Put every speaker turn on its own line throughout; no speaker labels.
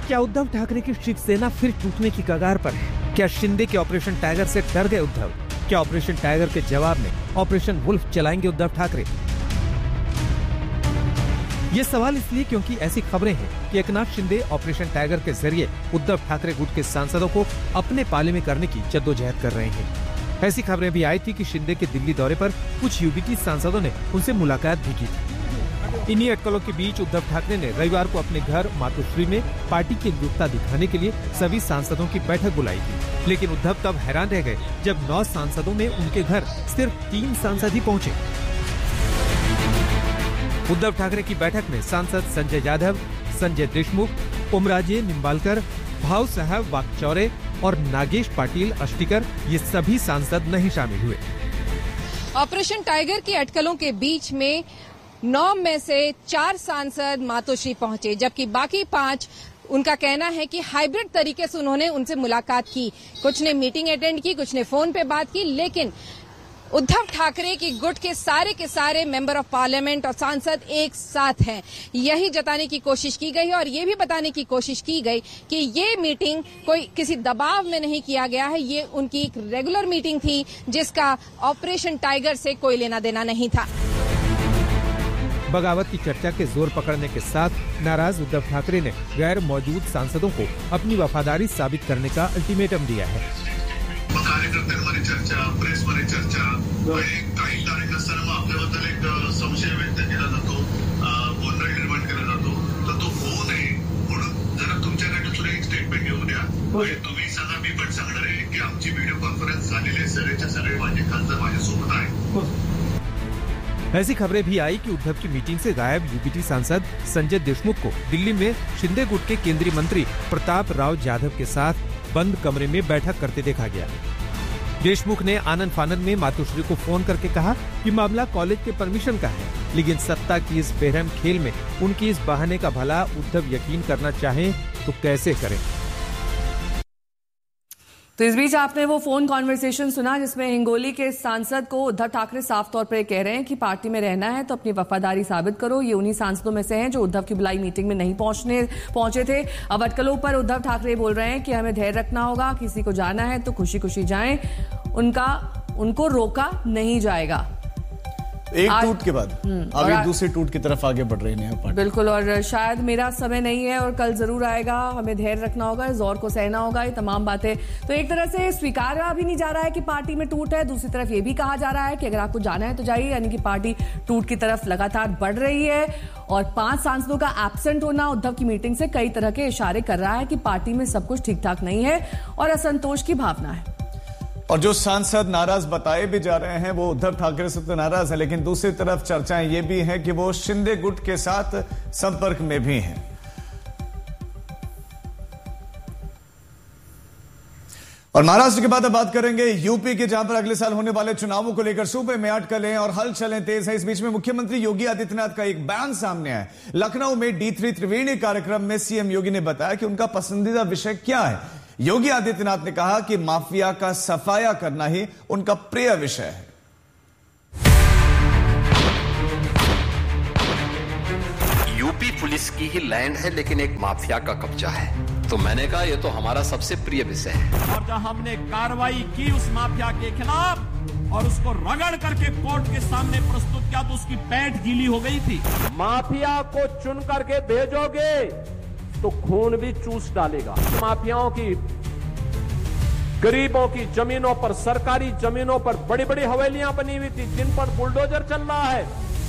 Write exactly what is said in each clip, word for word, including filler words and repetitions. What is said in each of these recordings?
क्या उद्धव ठाकरे की शिवसेना फिर टूटने की कगार पर है? क्या शिंदे के ऑपरेशन टाइगर से डर गए उद्धव? क्या ऑपरेशन टाइगर के जवाब में ऑपरेशन वुल्फ चलाएंगे उद्धव ठाकरे? ये सवाल इसलिए क्योंकि ऐसी खबरें हैं कि एकनाथ शिंदे ऑपरेशन टाइगर के जरिए उद्धव ठाकरे गुट के सांसदों को अपने पाले में करने की जद्दोजहद कर रहे हैं। ऐसी खबरें भी आई थी कि शिंदे के दिल्ली दौरे पर कुछ यूबीटी सांसदों ने उनसे मुलाकात भी की थी। इन्हीं अटकलों के बीच उद्धव ठाकरे ने रविवार को अपने घर मातोश्री में पार्टी की एकजुटता दिखाने के लिए सभी सांसदों की बैठक बुलाई थी, लेकिन उद्धव तब हैरान रह गए जब नौ सांसदों में उनके घर सिर्फ तीन सांसद ही पहुँचे। उद्धव ठाकरे की बैठक में सांसद संजय यादव, संजय देशमुख, ओमराजे निम्बालकर, भाव साहब वाकचौरे और नागेश पाटिल अष्टिकर ये सभी सांसद नहीं शामिल हुए।
ऑपरेशन टाइगर की अटकलों के बीच में नौ में से चार सांसद मातोश्री पहुंचे, जबकि बाकी पांच उनका कहना है कि हाइब्रिड तरीके से उन्होंने उनसे मुलाकात की। कुछ ने मीटिंग अटेंड की, कुछ ने फोन पे बात की, लेकिन उद्धव ठाकरे की गुट के सारे के सारे मेंबर ऑफ पार्लियामेंट और सांसद एक साथ हैं। यही जताने की कोशिश की गई और ये भी बताने की कोशिश की गई कि ये मीटिंग कोई किसी दबाव में नहीं किया गया है, ये उनकी एक रेगुलर मीटिंग थी जिसका ऑपरेशन टाइगर से कोई लेना देना नहीं था।
बगावत की चर्चा के जोर पकड़ने के साथ नाराज उद्धव ठाकरे ने गैर मौजूद सांसदों को अपनी वफादारी साबित करने का अल्टीमेटम दिया है।
कार्यकर्त्यांमध्ये चर्चा, प्रेसमध्ये चर्चा, काही तारीख असताना मग आपल्याबद्दल एक संशय व्यक्त केला जातो, गोंधळ निर्माण केला जातो, तर तो होऊ नये म्हणून जरा तुमच्याकडे सुद्धा एक स्टेटमेंट घेऊन द्या। तुम्ही सांगा, मी पण सांगणार आहे की आमची व्हिडिओ कॉन्फरन्स झालेले सगळेच्या सगळे माझे खासदार माझ्यासोबत आहे।
ऐसी खबरें भी आई कि उद्धव की मीटिंग से गायब यूपीटी सांसद संजय देशमुख को दिल्ली में शिंदे गुट के केंद्रीय मंत्री प्रताप राव जाधव के साथ बंद कमरे में बैठक करते देखा गया। देशमुख ने आनंद फानंद में मातोश्री को फोन करके कहा कि मामला कॉलेज के परमिशन का है, लेकिन सत्ता की इस बेरहम खेल में उनकी इस बहाने का भला उद्धव यकीन करना चाहें तो कैसे करें।
तो इस बीच आपने वो फोन कॉन्वर्सेशन सुना जिसमें हिंगोली के सांसद को उद्धव ठाकरे साफ तौर पर कह रहे हैं कि पार्टी में रहना है तो अपनी वफादारी साबित करो। ये उन्हीं सांसदों में से हैं जो उद्धव की बुलाई मीटिंग में नहीं पहुंचने पहुंचे थे। अब अटकलों पर उद्धव ठाकरे बोल रहे हैं कि हमें धैर्य रखना होगा, किसी को जाना है तो खुशी खुशी जाएं, उनका उनको रोका नहीं जाएगा।
एक टूट के बाद आगे दूसरे टूट की तरफ आगे बढ़ रही है पार्टी।
बिल्कुल, और शायद मेरा समय नहीं है और कल जरूर आएगा, हमें धैर्य रखना होगा, जोर को सहना होगा, ये तमाम बातें तो एक तरह से स्वीकारा भी नहीं जा रहा है कि पार्टी में टूट है। दूसरी तरफ ये भी कहा जा रहा है कि अगर आपको जाना है तो जाइए, यानी कि पार्टी टूट की तरफ लगातार बढ़ रही है। और पांच सांसदों का एब्सेंट होना उद्धव की मीटिंग से कई तरह के इशारे कर रहा है कि पार्टी में सब कुछ ठीक ठाक नहीं है और असंतोष की भावना है।
और जो सांसद नाराज बताए भी जा रहे हैं वो उद्धव ठाकरे से तो नाराज है, लेकिन दूसरी तरफ चर्चाएं ये भी हैं कि वो शिंदे गुट के साथ संपर्क में भी हैं। और महाराष्ट्र के बाद अब बात करेंगे यूपी के, जहां पर अगले साल होने वाले चुनावों को लेकर सूबे में अटकलें और हलचलें तेज है। इस बीच में मुख्यमंत्री योगी आदित्यनाथ का एक बयान सामने आया। लखनऊ में डी थ्री त्रिवेणी कार्यक्रम में सीएम योगी ने बताया कि उनका पसंदीदा विषय क्या है। योगी आदित्यनाथ ने कहा कि माफिया का सफाया करना ही उनका प्रिय विषय है।
यूपी पुलिस की ही लैंड है, लेकिन एक माफिया का कब्जा है। तो मैंने कहा ये तो हमारा सबसे प्रिय विषय है।
और जब हमने कार्रवाई की उस माफिया के खिलाफ और उसको रगड़ करके कोर्ट के सामने प्रस्तुत किया तो उसकी पैंट गीली हो गई थी। माफिया को चुन करके भेजोगे तो खून भी चूस डालेगा। माफियाओं की, गरीबों की जमीनों पर, सरकारी जमीनों पर बड़ी बड़ी हवेलियां बनी हुई थी जिन पर बुलडोजर चल रहा है।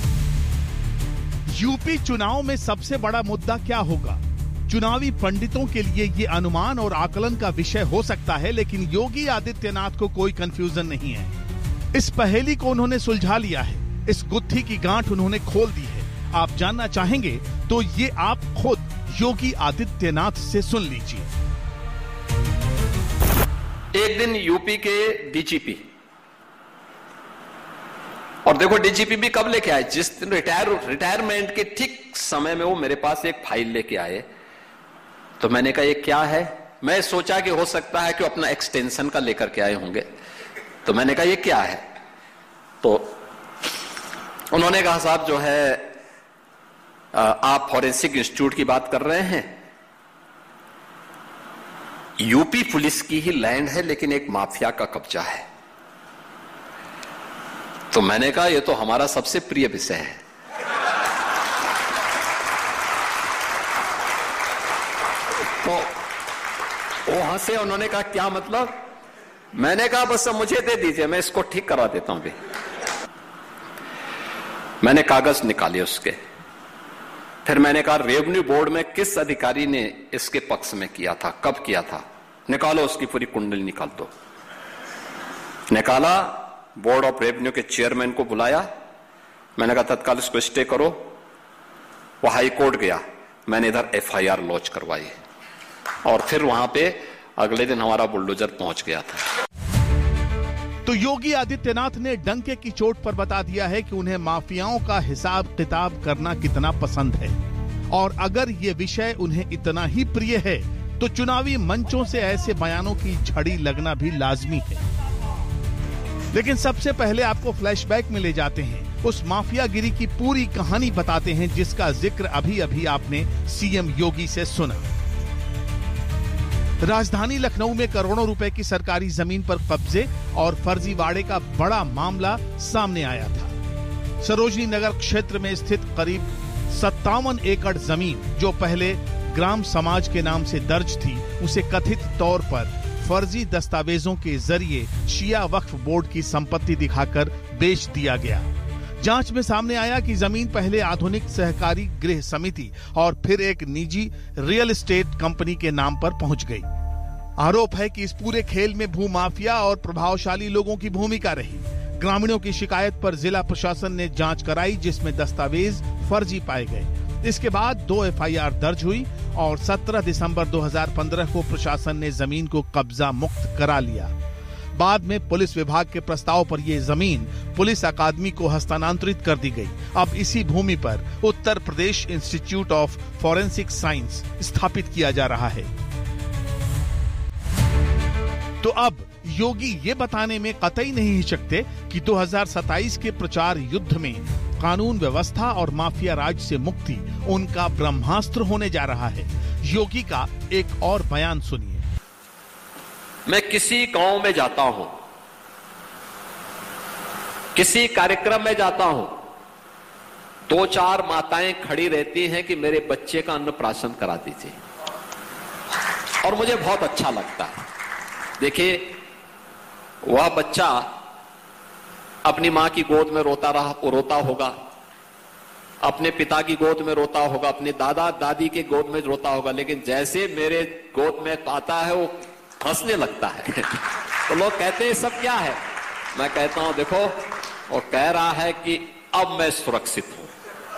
यूपी चुनाव में सबसे बड़ा मुद्दा क्या होगा? चुनावी पंडितों के लिए ये अनुमान और आकलन का विषय हो सकता है, लेकिन योगी आदित्यनाथ को कोई कंफ्यूजन नहीं है। इस पहेली को उन्होंने सुलझा लिया है, इस गुत्थी की गांठ उन्होंने खोल दी है। आप जानना चाहेंगे तो ये आप खुद योगी आदित्यनाथ से सुन लीजिए।
एक दिन यूपी के डीजीपी, और देखो डीजीपी भी कब लेके आए, जिस दिन रिटायर रिटायरमेंट के ठीक समय में वो मेरे पास एक फाइल लेके आए। तो मैंने कहा ये क्या है? मैं सोचा कि हो सकता है कि वो अपना एक्सटेंशन का लेकर के आए होंगे। तो मैंने कहा ये क्या है? तो उन्होंने कहा साहब जो है आप फॉरेंसिक इंस्टीट्यूट की बात कर रहे हैं, यूपी पुलिस की ही लैंड है, लेकिन एक माफिया का कब्जा है। तो मैंने कहा यह तो हमारा सबसे प्रिय विषय है। तो वो हंसे, उन्होंने कहा क्या मतलब? मैंने कहा बस मुझे दे दीजिए, मैं इसको ठीक करा देता हूं भी। मैंने कागज निकाले उसके, फिर मैंने कहा रेवेन्यू बोर्ड में किस अधिकारी ने इसके पक्ष में किया था, कब किया था, निकालो उसकी पूरी कुंडली निकाल दो। निकाला, बोर्ड ऑफ रेवेन्यू के चेयरमैन को बुलाया, मैंने कहा तत्काल इसको स्टे करो। वो हाई कोर्ट गया, मैंने इधर एफ आई आर लॉन्च करवाई और फिर वहां पे अगले दिन हमारा बुलडोजर पहुंच गया था।
तो योगी आदित्यनाथ ने डंके की चोट पर बता दिया है कि उन्हें माफियाओं का हिसाब किताब करना कितना पसंद है, और अगर ये विषय उन्हें इतना ही प्रिय है तो चुनावी मंचों से ऐसे बयानों की झड़ी लगना भी लाजमी है। लेकिन सबसे पहले आपको फ्लैशबैक में ले जाते हैं, उस माफियागिरी की पूरी कहानी बताते हैं जिसका जिक्र अभी अभी आपने सीएम योगी से सुना। राजधानी लखनऊ में करोड़ों रुपए की सरकारी जमीन पर कब्जे और फर्जीवाड़े का बड़ा मामला सामने आया था। सरोजनी नगर क्षेत्र में स्थित करीब सत्तावन एकड़ जमीन जो पहले ग्राम समाज के नाम से दर्ज थी, उसे कथित तौर पर फर्जी दस्तावेजों के जरिए शिया वक्फ बोर्ड की संपत्ति दिखाकर बेच दिया गया। जांच में सामने आया कि जमीन पहले आधुनिक सहकारी गृह समिति और फिर एक निजी रियल एस्टेट कंपनी के नाम पर पहुंच गई। आरोप है कि इस पूरे खेल में भूमाफिया और प्रभावशाली लोगों की भूमिका रही। ग्रामीणों की शिकायत पर जिला प्रशासन ने जांच कराई, जिसमें दस्तावेज फर्जी पाए गए। इसके बाद दो एफ आई आर दर्ज हुई और सत्रह दिसंबर दो हज़ार पंद्रह को प्रशासन ने जमीन को कब्जा मुक्त करा लिया। बाद में पुलिस विभाग के प्रस्ताव पर यह जमीन पुलिस अकादमी को हस्तांतरित कर दी गई। अब इसी भूमि पर Uttar Pradesh institute of forensic science स्थापित किया जा रहा है। तो अब योगी ये बताने में कतई नहीं हिचकते कि दो हज़ार सत्ताईस के प्रचार युद्ध में कानून व्यवस्था और माफिया राज से मुक्ति उनका ब्रह्मास्त्र होने जा रहा है। योगी का एक और बयान सुनिए।
मैं किसी गांव में जाता हूं, किसी कार्यक्रम में जाता हूं, दो चार माताएं खड़ी रहती हैं कि मेरे बच्चे का अन्नप्राशन करा दीजिए, और मुझे बहुत अच्छा लगता है। देखिए, वह बच्चा अपनी मां की गोद में रोता रहा, रोता होगा, अपने पिता की गोद में रोता होगा, अपने दादा दादी के गोद में रोता होगा, लेकिन जैसे मेरे गोद में आता है वो हंसने लगता है। तो लोग कहते हैं सब क्या है? मैं कहता हूं देखो, वो कह रहा है कि अब मैं सुरक्षित हूं।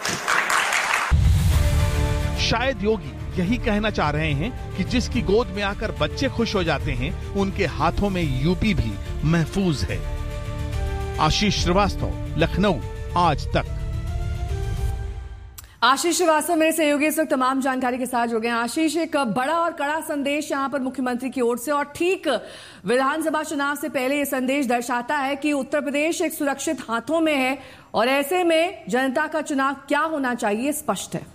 शायद योगी यही कहना चाह रहे हैं कि जिसकी गोद में आकर बच्चे खुश हो जाते हैं, उनके हाथों में यूपी भी महफूज है। आशीष श्रीवास्तव, लखनऊ, आज तक।
आशीष श्रीवास्तव मेरे सहयोगी इस वक्त तमाम जानकारी के साथ जुड़ गए हैं। आशीष, एक बड़ा और कड़ा संदेश यहां पर मुख्यमंत्री की ओर से, और ठीक विधानसभा चुनाव से पहले यह संदेश दर्शाता है कि उत्तर प्रदेश एक सुरक्षित हाथों में है, और ऐसे में जनता का चुनाव क्या होना चाहिए स्पष्ट है।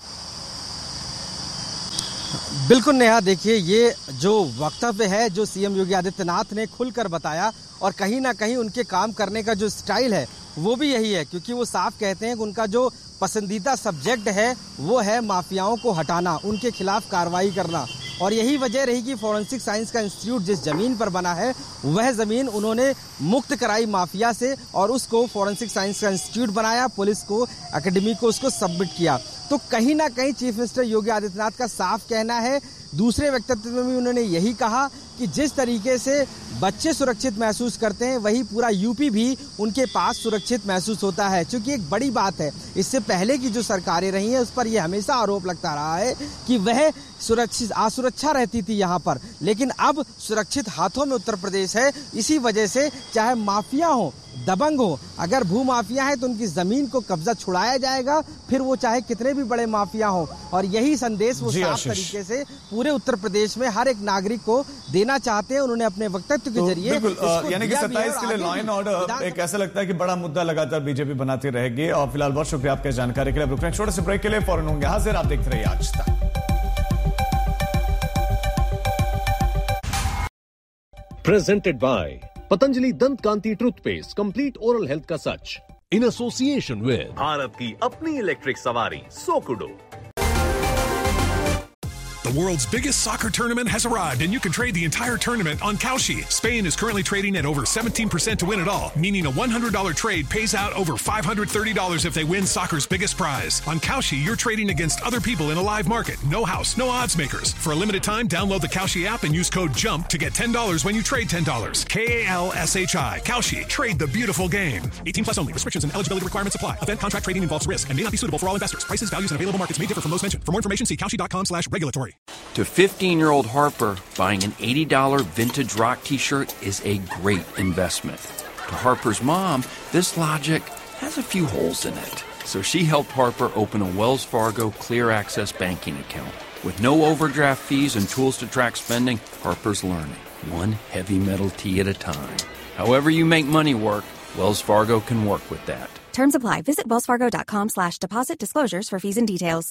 बिल्कुल नेहा, देखिए ये जो वक्तव्य है जो सीएम योगी आदित्यनाथ ने खुलकर बताया, और कहीं ना कहीं उनके काम करने का जो स्टाइल है वो भी यही है, क्योंकि वो साफ कहते हैं कि उनका जो पसंदीदा सब्जेक्ट है वो है माफियाओं को हटाना, उनके खिलाफ कार्रवाई करना। और यही वजह रही कि फॉरेंसिक साइंस का इंस्टीट्यूट जिस जमीन पर बना है वह जमीन उन्होंने मुक्त कराई माफिया से, और उसको फॉरेंसिक साइंस का इंस्टीट्यूट बनाया, पुलिस को, एकेडमी को उसको सबमिट किया। तो कहीं ना कहीं चीफ मिनिस्टर योगी आदित्यनाथ का साफ कहना है। दूसरे वक्तव्य में भी उन्होंने यही कहा कि जिस तरीके से बच्चे सुरक्षित महसूस करते हैं वही पूरा यूपी भी उनके पास सुरक्षित महसूस होता है। क्योंकि एक बड़ी बात है, इससे पहले की जो सरकारें रही हैं उस पर यह हमेशा आरोप लगता रहा है कि वह सुरक्षित असुरक्षा रहती थी यहाँ पर, लेकिन अब सुरक्षित हाथों में उत्तर प्रदेश है। इसी वजह से चाहे माफिया हो, दबंग हो, अगर भू माफिया है तो उनकी जमीन को कब्जा छुड़ाया जाएगा, फिर वो चाहे कितने भी बड़े माफिया हो। और यही संदेश वो साफ तरीके से पूरे उत्तर प्रदेश में हर एक नागरिक को देना चाहते हैं। उन्होंने अपने वक्तव्य के जरिए,
यानी कि सत्ताईस के लिए लॉ एंड ऑर्डर एक ऐसा लगता है कि बड़ा मुद्दा लगातार बीजेपी बनाती रहेगी। और फिलहाल बहुत शुक्रिया आपके जानकारी के लिए। रुकने छोटे से ब्रेक के लिए फौरन होंगे हाजिर। आप देखते रहिए आज तक।
Presented by Patanjali Dant Kanti Toothpaste, complete oral health का सच. In association with
भारत की अपनी इलेक्ट्रिक सवारी सोकुडो.
The world's biggest soccer tournament has arrived, and you can trade the entire tournament on Kalshi. Spain is currently trading at over seventeen percent to win it all, meaning a one hundred dollars trade pays out over five hundred thirty dollars if they win soccer's biggest prize. On Kalshi, you're trading against other people in a live market. No house, no odds makers. For a limited time, download the Kalshi app and use code JUMP to get ten dollars when you trade ten dollars. K A L S H I. Kalshi. Trade the beautiful game. eighteen plus only. Restrictions and eligibility requirements apply. Event contract trading involves risk and may not be suitable for all investors. Prices, values, and available markets may differ from those mentioned. For more information, see kalshi.com slash regulatory.
To fifteen-year-old Harper, buying an eighty dollars vintage rock t-shirt is a great investment. To Harper's mom, this logic has a few holes in it. So she helped Harper open a Wells Fargo Clear Access banking account. With no overdraft fees and tools to track spending, Harper's learning, one heavy metal tee at a time. However you make money work, Wells Fargo can work with that.
Terms apply. Visit wellsfargo.com slash deposit disclosures for fees and details.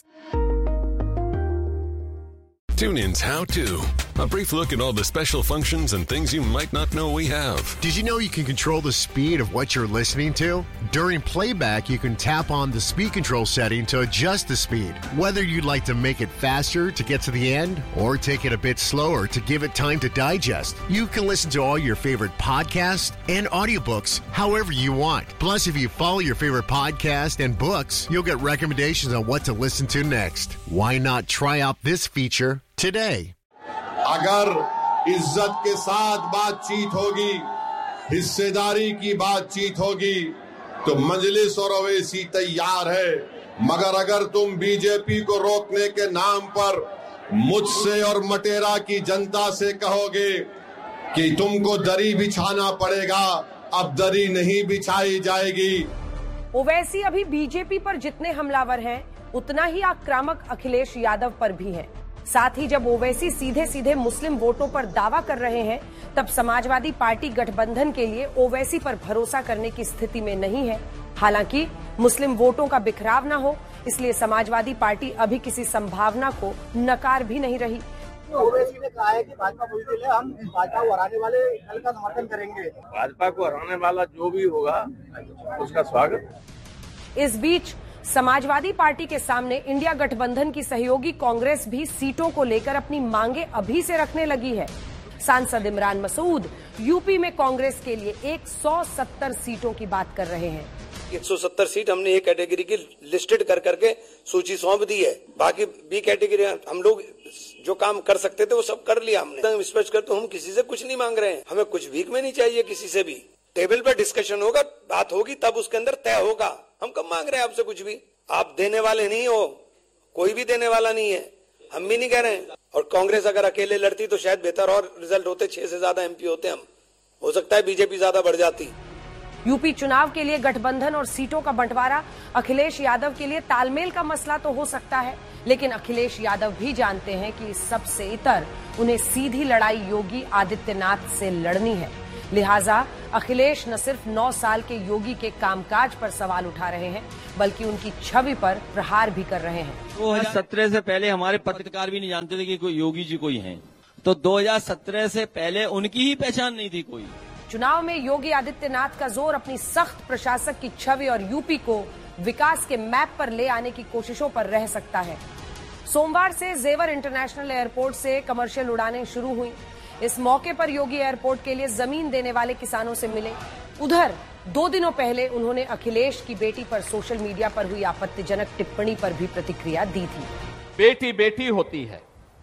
TuneIn's How To. A brief look at all the special functions and things you might not know we have.
Did you know you can control the speed of what you're listening to? During playback, you can tap on the speed control setting to adjust the speed. Whether you'd like to make it faster to get to the end or take it a bit slower to give it time to digest, you can listen to all your favorite podcasts and audiobooks however you want. Plus, if you follow your favorite podcast and books, you'll get recommendations on what to listen to next. Why not try out this feature today?
अगर इज्जत के साथ बातचीत होगी, हिस्सेदारी की बातचीत होगी, तो मजलिस और ओवैसी तैयार है. मगर अगर तुम बीजेपी को रोकने के नाम पर मुझसे और मटेरा की जनता से कहोगे कि तुमको दरी बिछाना पड़ेगा, अब दरी नहीं बिछाई जाएगी.
ओवैसी अभी बीजेपी पर जितने हमलावर हैं, उतना ही आक्रामक अखिलेश यादव पर भी है. साथ ही जब ओवैसी सीधे सीधे मुस्लिम वोटों पर दावा कर रहे हैं, तब समाजवादी पार्टी गठबंधन के लिए ओवैसी पर भरोसा करने की स्थिति में नहीं है. हालांकि मुस्लिम वोटों का बिखराव न हो, इसलिए समाजवादी पार्टी अभी किसी संभावना को नकार भी नहीं रही.
ओवैसी ने कहा है कि भाजपा बुलंद है, हम भाजपा को हराने वाले दल का समर्थन करेंगे.
भाजपा को हराने वाला जो भी होगा उसका स्वागत.
इस बीच समाजवादी पार्टी के सामने इंडिया गठबंधन की सहयोगी कांग्रेस भी सीटों को लेकर अपनी मांगे अभी से रखने लगी है. सांसद इमरान मसूद यूपी में कांग्रेस के लिए एक सौ सत्तर सीटों की बात कर रहे हैं.
एक सौ सत्तर सीट हमने ए कैटेगरी की लिस्टेड कर करके सूची सौंप दी है. बाकी बी कैटेगरी हम लोग जो काम कर सकते थे वो सब कर लिया हमने. स्पष्ट कर, तो हम किसी से कुछ नहीं मांग रहे हैं. हमें कुछ भीख में नहीं चाहिए किसी से भी. टेबल पर डिस्कशन होगा, बात होगी, तब उसके अंदर तय होगा. हम कब मांग रहे हैं आपसे कुछ भी? आप देने वाले नहीं हो, कोई भी देने वाला नहीं है, हम भी नहीं कह रहे हैं. और कांग्रेस अगर अकेले लड़ती तो शायद बेहतर और रिजल्ट होते, छह से ज्यादा एमपी होते हम. हो सकता है बीजेपी ज्यादा बढ़ जाती.
यूपी चुनाव के लिए गठबंधन और सीटों का बंटवारा अखिलेश यादव के लिए तालमेल का मसला तो हो सकता है, लेकिन अखिलेश यादव भी जानते हैं कि इस सबसे इतर उन्हें सीधी लड़ाई योगी आदित्यनाथ से लड़नी है. लिहाजा अखिलेश न सिर्फ नौ साल के योगी के कामकाज पर सवाल उठा रहे हैं, बल्कि उनकी छवि पर प्रहार भी कर रहे हैं.
दो हजार सत्रह से पहले हमारे पत्रकार भी नहीं जानते थे कि कोई योगी जी कोई हैं. तो दो हजार सत्रह से पहले उनकी ही पहचान नहीं थी कोई.
चुनाव में योगी आदित्यनाथ का जोर अपनी सख्त प्रशासक की छवि और यूपी को विकास के मैप पर ले आने की कोशिशों पर रह सकता है. सोमवार से जेवर इंटरनेशनल एयरपोर्ट से कमर्शियल उड़ानें शुरू हुई. इस मौके पर योगी एयरपोर्ट के लिए जमीन देने वाले किसानों से मिले. उधर दो दिनों पहले उन्होंने अखिलेश की बेटी पर सोशल मीडिया पर हुई आपत्तिजनक टिप्पणी पर भी प्रतिक्रिया दी थी.
बेटी बेटी होती है,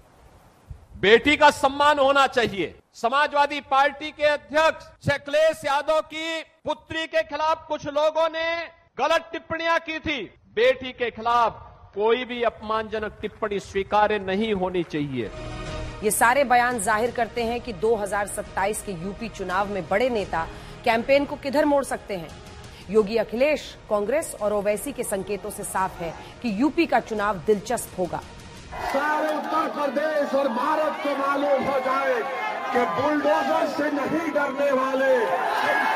बेटी का सम्मान होना चाहिए. समाजवादी पार्टी के अध्यक्ष अखिलेश यादव की पुत्री के खिलाफ कुछ लोगों ने गलत टिप्पणियां की थी. बेटी के खिलाफ कोई भी अपमानजनक टिप्पणी स्वीकार्य नहीं होनी चाहिए.
ये सारे बयान जाहिर करते हैं कि दो हज़ार सत्ताईस के यूपी चुनाव में बड़े नेता कैंपेन को किधर मोड़ सकते हैं. योगी अखिलेश, कांग्रेस और ओवैसी के संकेतों से साफ है कि यूपी का चुनाव दिलचस्प होगा.
सारे उत्तर प्रदेश और भारत को मालूम हो जाए कि बुलडोजर से नहीं डरने वाले